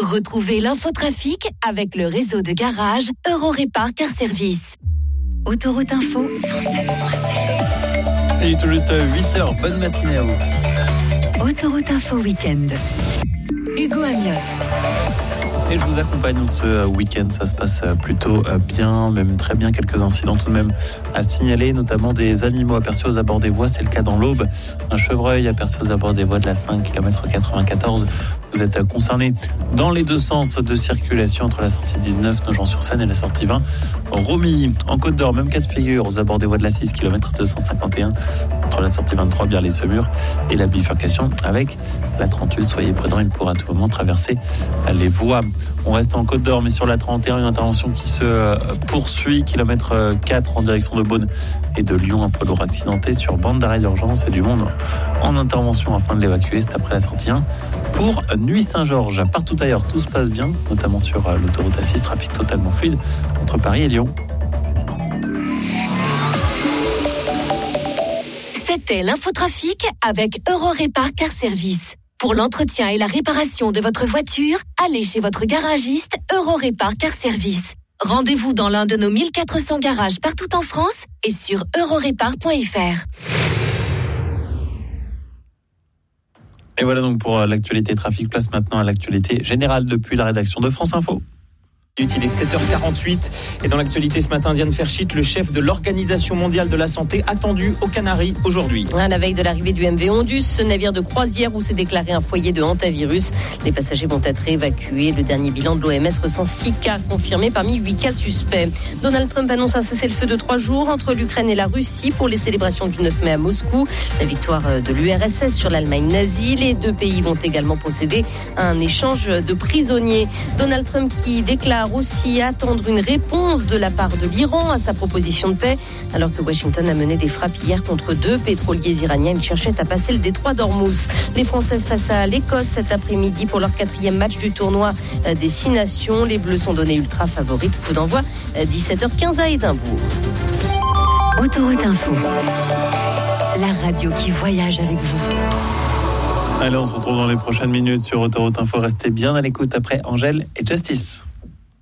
Retrouvez l'infotrafic avec le réseau de garage Eurorépar Car Service. Autoroute Info 107.7. Il est tout juste 8h, bonne matinée à vous. Autoroute Info Week-end. Hugo Amiotte. Et je vous accompagne ce week-end, ça se passe plutôt bien, même très bien. Quelques incidents tout de même à signaler, notamment des animaux aperçus aux abords des voies. C'est le cas dans l'Aube. Un chevreuil aperçu aux abords des voies de la 5 km 94. Vous êtes concernés dans les deux sens de circulation entre la sortie 19 Nogent-sur-Seine et la sortie 20 Romilly. En Côte d'Or, même cas de figure aux abords des voies de la 6 km 251 entre la sortie 23 Biarlay-Semur et la bifurcation avec la 38. Soyez prudents, il pourra à tout moment traverser les voies. On reste en Côte d'Or, mais sur la 31, une intervention qui se poursuit, kilomètre 4 en direction de Beaune et de Lyon. Un poids lourd accidenté sur bande d'arrêt d'urgence et du monde en intervention afin de l'évacuer. C'est après la sortie 1 pour Nuit-Saint-Georges. Partout ailleurs, tout se passe bien, notamment sur l'autoroute A6, trafic totalement fluide entre Paris et Lyon. C'était l'infotrafic avec Eurorépar Car Service. Pour l'entretien et la réparation de votre voiture, allez chez votre garagiste Eurorépar Car Service. Rendez-vous dans l'un de nos 1400 garages partout en France et sur eurorépar.fr. Et voilà donc pour l'actualité trafic. Place maintenant à l'actualité générale depuis la rédaction de France Info. Il est 7h48 et dans l'actualité ce matin, Diane Ferschit, le chef de l'Organisation mondiale de la santé, attendu aux Canaries aujourd'hui. À la veille de l'arrivée du MV Ondus, ce navire de croisière où s'est déclaré un foyer de hantavirus. Les passagers vont être évacués. Le dernier bilan de l'OMS recense 6 cas confirmés parmi 8 cas suspects. Donald Trump annonce un cessez-le-feu de 3 jours entre l'Ukraine et la Russie pour les célébrations du 9 mai à Moscou. La victoire de l'URSS sur l'Allemagne nazie. Les deux pays vont également procéder à un échange de prisonniers. Donald Trump qui déclare aussi attendre une réponse de la part de l'Iran à sa proposition de paix, alors que Washington a mené des frappes hier contre 2 pétroliers iraniens. Ils cherchaient à passer le détroit d'Ormuz. Les Françaises face à l'Écosse cet après-midi pour leur 4e match du tournoi des 6 nations. Les Bleus sont donnés ultra favorites. Coup d'envoi 17h15 à Édimbourg. Autoroute Info. La radio qui voyage avec vous. Allez, on se retrouve dans les prochaines minutes sur Autoroute Info. Restez bien à l'écoute après Angèle et Justice.